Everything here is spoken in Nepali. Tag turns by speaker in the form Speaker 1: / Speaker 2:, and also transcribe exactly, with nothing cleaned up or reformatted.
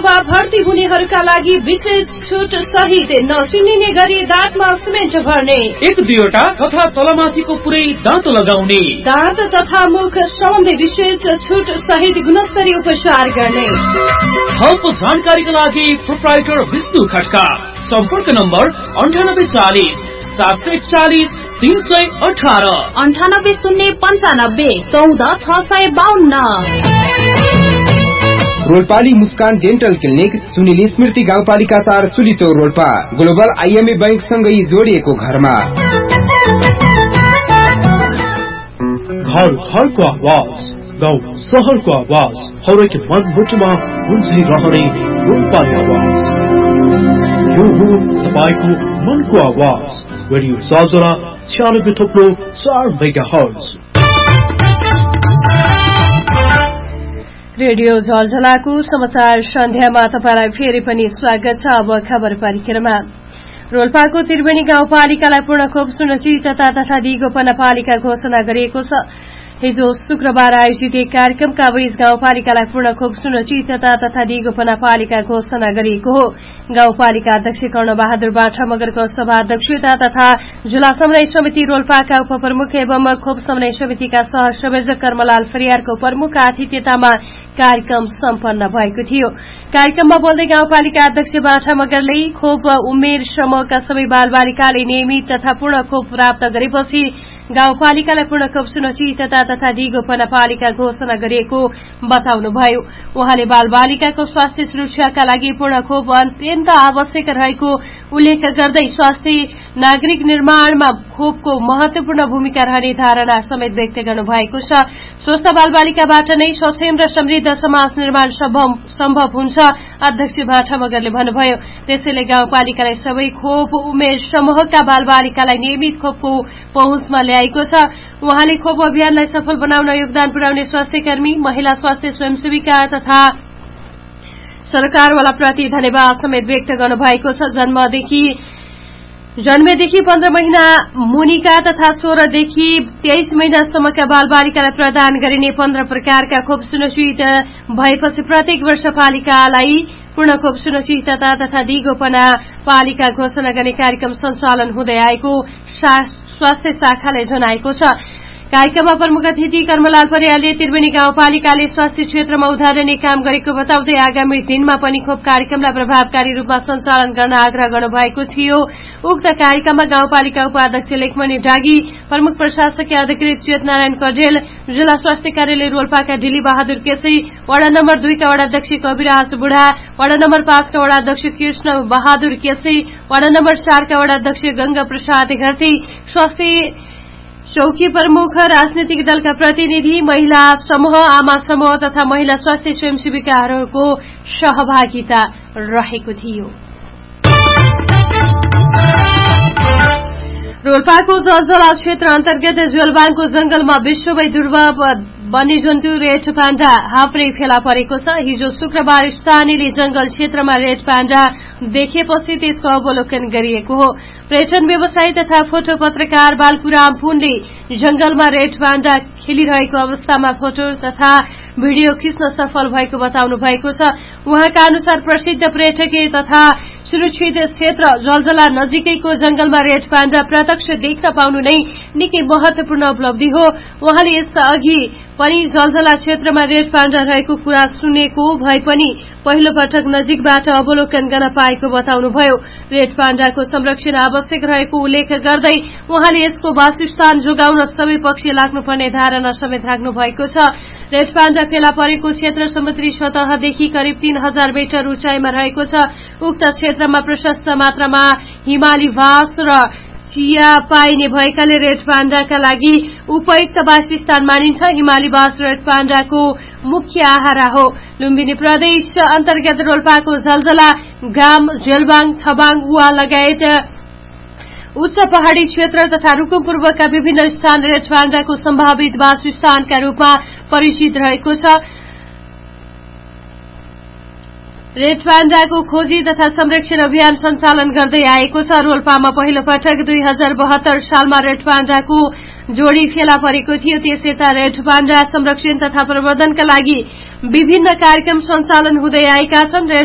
Speaker 1: वा भर्ती हुनेहरूका लागि विशेष छुट सहित नचिनिने गरी दाँतमा सिमेन्ट भर्ने,
Speaker 2: एक दुईवटा तथा तलमाथिको पुरै दाँत लगाउने,
Speaker 1: दाँत तथा मुख सम्बन्धी विशेष छुट सहित गुणस्तरीय उपचार गर्ने।
Speaker 2: थप जानकारीका लागि प्रोप्राइटर विष्णु खड्का। सम्पर्क नम्बर अन्ठानब्बे चालिस सात सय एकचालिस तीन सय अठारह,
Speaker 3: अन्ठानब्बे शून्य पन्चानब्बे चौध छ सय बाहन्न।
Speaker 4: रोल्पाली मुस्कान डेन्टल क्लिनिक सुनिल स्मृति गाउँपालिका चार सुलीचौर रोल्पा ग्लोबल आइएमए बैंक सँगै जोडिएको घरमा।
Speaker 5: घर घरको आवाज, गाउँ सहरको आवाज, हरेक मनमुटुमा गुन्जिरहने रोल्पाली आवाज। यो हो तपाईको मनको आवाज। रेडियो साजना छ्यानब्बे थोप्लो चार मेगा हर्ज।
Speaker 1: रेडियो झलझलाको समाचार सन्ध्यामा तपाईलाई फेरि पनि स्वागत छ। अब खबर परिक्रमा। रोल्पाको त्रिवेणी गाउँपालिकालाई पूर्ण खोप सुनिश्चितता तथा दिगोपना पालिका घोषणा गरिएको छ। हिजो शुक्रबार आयोजित एक कार्यक्रमका बीच गाउँपालिकालाई पूर्ण खोप सुनिश्चितता तथा दिगोपना पालिका घोषणा गरिएको हो। गाउँपालिका अध्यक्ष कर्ण बहादुर बाठा मगरको सभाध्यक्षता तथा जिल्ला समन्वय समिति रोल्पाका उपप्रमुख एवं खोप समन्वय समितिका सहसंयोजक कर्मलाल फरियारको प्रमुख आतिथ्यतामा कार्यक्रम सम्पन्न भएको थियो। कार्यक्रममा बोल्दै गाउँपालिका अध्यक्ष बाठा मगरले खोप उमेर समूहका सबै बालबालिकाले नियमित तथा पूर्ण खोप प्राप्त गरेपछि गाउँपालिकालाई पूर्ण खोप सुनिश्चितता तथा दिगोपना पालिका घोषणा गरिएको बताउनुभयो। उहाँले बालबालिकाको स्वास्थ्य सुरक्षाका लागि पूर्ण खोप अत्यन्त आवश्यक रहेको उल्लेख गर्दै स्वास्थ्य नागरिक निर्माणमा खोपको महत्वपूर्ण भूमिका रहने धारणा समेत व्यक्त गर्नुभएको छ। स्वस्थ बालबालिकाबाट नै सक्षम र समृद्ध समाज निर्माण सम्भव हुन्छ, अध्यक्ष बाठा मगरले भन्नुभयो। त्यसैले गाउँपालिकाले सबै खोप उमेर समूहका बालबालिकालाई नियमित खोपको पहुँचमा ल्याएको छ। उहाँले खोप अभियानलाई सफल बनाउन योगदान पुर्याउने स्वास्थ्यकर्मी, महिला स्वास्थ्य स्वयंसेविका तथा सरकारवालाप्रति धन्यवाद समेत व्यक्त गर्नुभएको छ। जन्मदेखि जन्मेदेखि पन्ध्र महिना मुनिका तथा सोह्रदेखि तेइस महिनासम्मका बालबालिकालाई प्रदान गरिने पन्ध्र प्रकारका खोप सुनिश्चित भएपछि प्रत्येक वर्ष पालिकालाई पूर्ण खोप सुनिश्चितता तथा दिगोपना पालिका घोषणा गर्ने कार्यक्रम सञ्चालन हुँदै आएको स्वास्थ्य शाखाले जनाएको छ। कार्यक्रममा प्रमुख अतिथि कर्मलाल परियारले त्रिवेणी गाउँपालिकाले स्वास्थ्य क्षेत्रमा उदाहरणीय काम गरेको बताउँदै आगामी दिनमा पनि खोप कार्यक्रमलाई प्रभावकारी रूपमा सञ्चालन गर्न आग्रह गर्नुभएको थियो। उक्त कार्यक्रममा गाउँपालिका उपाध्यक्ष लेखमणि डागी, प्रमुख प्रशासकीय अधिकृत चेतनारायण कडेल, जिल्ला स्वास्थ्य कार्यालय रोल्पाका डिली बहादुर केसी, वडा नम्बर दुईका वडाध्यक्ष कविराज बुढा, वडा नम्बर पाँचका वडाध्यक्ष कृष्ण बहादुर केसी, वडा नम्बर चारका वडाध्यक्ष गंगा प्रसाद घरती, स्वास्थ्य चौकी प्रमुख, राजनीतिक दलका प्रतिनिधि, महिला समूह, आमा समूह तथा महिला स्वास्थ्य स्वयंसेविकाहरूको सहभागिता रहेको थियो। रोल्पाको जलजला क्षेत्र अन्तर्गत ज्वेलबाङको जंगलमा विश्वमै दुर्लभ वन्यजन्तु रेड पाण्डा हाप्रे फेला परेको छ। हिजो शुक्रबार स्थानीयले जंगल क्षेत्रमा रेड पाण्डा देखेपछि त्यसको अवलोकन गरिएको हो। पर्यटन व्यवसायी तथा फोटो पत्रकार बालकुराम पुनले जंगलमा रेड पाण्डा खेलिरहेको अवस्थामा फोटो तथा भिडियो खिच्न सफल भएको बताउनु भएको छ। उहाँका अनुसार प्रसिद्ध पर्यटकीय तथा सुरक्षित क्षेत्र जलजला नजिकैको जंगलमा रेड पाण्डा प्रत्यक्ष देख्न पाउनु नै निकै महत्वपूर्ण उपलब्धि हो। उहाँले यस अघि पनि जलजला क्षेत्रमा रेड पाण्डा रहेको कुरा सुनेको भए पनि पहिलो पटक नजिकबाट अवलोकन गर्न पाएको बताउनुभयो। रेड पाण्डाको संरक्षण आवश्यक रहेको उल्लेख गर्दै उहाँले यसको वासस्थान जोगाउन सबै पक्ष लाग्नुपर्ने धारणा समेत राख्नु भएको छ। रेड पाण्डा फेला परेको क्षेत्र समुद्री सतहदेखि करिब तीन हजार मिटर उचाइमा रहेको छ। उक्त क्षेत्रमा प्रशस्त मात्रामा हिमाली बाँस र चिया पाइने भएकाले रेड पाण्डाका लागि उपयुक्त वासस्थान मानिन्छ। हिमाली बाँस रेड पाण्डाको मुख्य आहारा हो। लुम्बिनी प्रदेश अन्तर्गत रोल्पाको जलजला, गाम, जेलबाङ, थबाङ, उवा लगायत उच्च पहाड़ी क्षेत्र तथा रुकुम पूर्वका विभिन्न स्थान रेड पाण्डाको सम्भावित वासस्थानका रूपमा परिचित रहेको छ। रेड पाण्डाको खोजी तथा संरक्षण अभियान सञ्चालन गर्दै आएको छ। रोल्पामा पहिलो पटक दुई हजार बहत्तर सालमा रेड पाण्डाको जोडी फेला परेको थियो। त्यसयता रेड पाण्डा संरक्षण तथा प्रवर्धनका लागि विभिन्न कार्यक्रम सञ्चालन हुँदै आएका छन्।